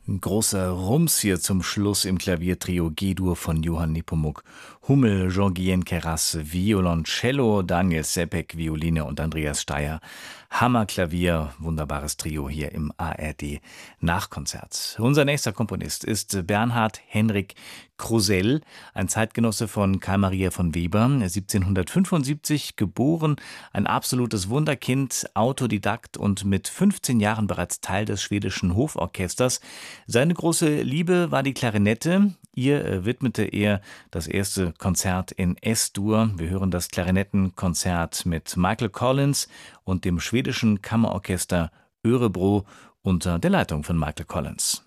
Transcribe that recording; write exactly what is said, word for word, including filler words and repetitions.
Ein großer Rums hier zum Schluss im Klaviertrio G-Dur von Johann Nepomuk. Hummel, Jean-Guyen Queyras, Violoncello, Daniel Sepek, Violine und Andreas Steyer. Hammerklavier, wunderbares Trio hier im A R D Nachkonzert. Unser nächster Komponist ist Bernhard Henrik Krusell, ein Zeitgenosse von Carl Maria von Weber, siebzehnhundertfünfundsiebzig geboren, ein absolutes Wunderkind, Autodidakt und mit fünfzehn Jahren bereits Teil des schwedischen Hoforchesters. Seine große Liebe war die Klarinette. Ihr widmete er das erste Konzert in S-Dur. Wir hören das Klarinettenkonzert mit Michael Collins und dem schwedischen Kammerorchester Örebro unter der Leitung von Michael Collins.